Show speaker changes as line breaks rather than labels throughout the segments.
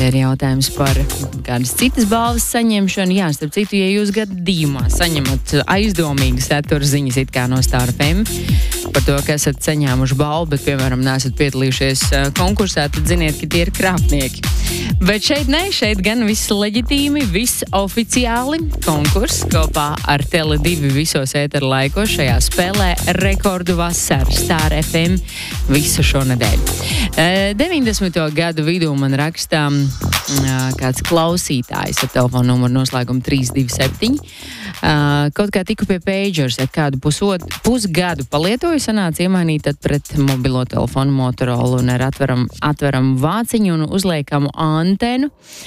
te ir jautājums par kādas citas balvas saņemšanu. Jā, starp citu, ja jūs gadījumā saņemat aizdomīgas satura ziņas it kā no Star FM par to, ka esat saņēmuši balvu, bet, piemēram, neesat piedalījušies konkursā, tad ziniet, ka tie ir krāpnieki. Bet šeit gan viss leģitīmi, viss oficiāli. Konkurss kopā ar Tele2 visos ētera laikos šajā spēlē rekordu vasaru Star FM visu šo nedēļu. 90. gadu vidū man rakstā kāds klausītājs ar telefonu numuru noslēgumu 327. Kaut kā tiku pie pagers, ar kādu pusgadu palietoju, sanāca iemainīt tad pret mobilo telefonu Motorola un ar atveram vāciņu un uzliekamu antenu.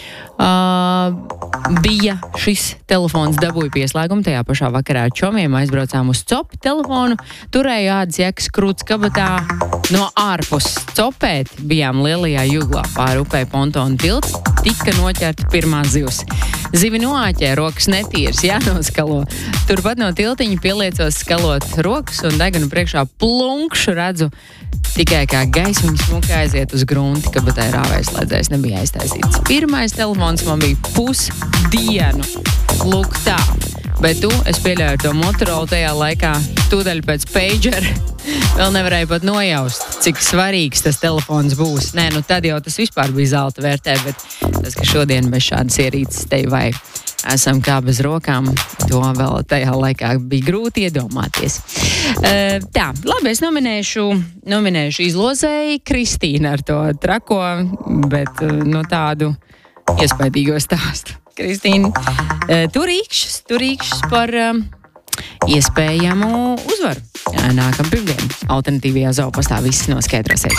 Bija šis telefons, dabūja pieslēgumu tajā pašā vakarā ar čomiem, aizbraucām uz copu telefonu, turēju ādas jekas krūts kabatā no ārpus copēt, bijām lielajā juglā pāri upei Pontona tilts, tika noķerta pirmā zivs. Zivi noāķē, rokas netīras, jānoskalo. Turpat no tiltiņa pieliecos skalot rokas un degunu priekšā plunkšu redzu tikai kā gaismiņa smuka aiziet uz grunti, kabatā rāvējs slēdzējs nebija aiztaisīts. Pirmais telefons man bija pusdienu. Lūk tā. Bet es pieļauju to Motorola tajā laikā, tūdaļ pēc pagera, vēl nevarēju pat nojaust, cik svarīgs tas telefons būs. Nē, tad jau tas vispār bija zelta vērtē, bet tas, ka šodien bez šādas ierīces te vai esam kā bez rokām, to vēl tajā laikā bija grūti iedomāties. Tā, labi, es nominēšu izlozēji Kristīnu ar to trako, bet tādu iespaidīgo stāstu. Kristīna, turīkšs par iespējamu uzvaru. Nākam pirmdien. Alternatīvajā Zoopastā viss noskaidrosies.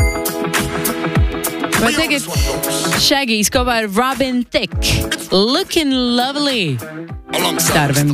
Bet tagad Shaggy's kopā ar Robin Thicke. Looking lovely. Star FM